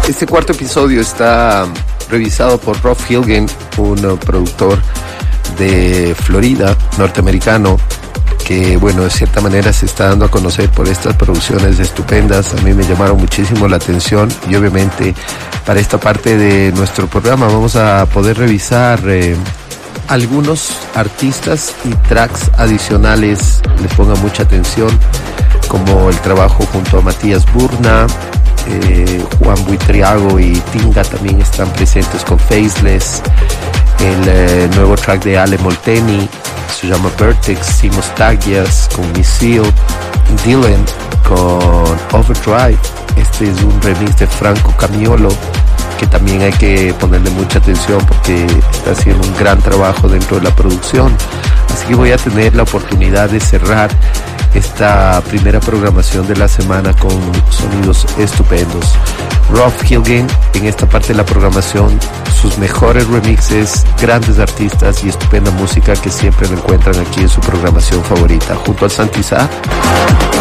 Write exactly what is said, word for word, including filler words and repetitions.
Este cuarto episodio está revisado por Rob Hilgen, un uh, productor de Florida, norteamericano, que bueno, de cierta manera se está dando a conocer por estas producciones estupendas. A mí me llamaron muchísimo la atención y obviamente para esta parte de nuestro programa vamos a poder revisar eh, algunos artistas y tracks adicionales. Les pongan mucha atención, como el trabajo junto a Matías Burna, eh, Juan Buitriago y Tinga también están presentes con Faceless. El eh, nuevo track de Ale Molteni se llama Vertex, Simos Tagias con Missile, Dylan con Overdrive. Este es un remix de Franco Camiolo que también hay que ponerle mucha atención porque está haciendo un gran trabajo dentro de la producción. Así que voy a tener la oportunidad de cerrar esta primera programación de la semana con sonidos estupendos. Rob Hilgen en esta parte de la programación, sus mejores remixes, grandes artistas y estupenda música que siempre lo encuentran aquí en su programación favorita, junto al Santizá.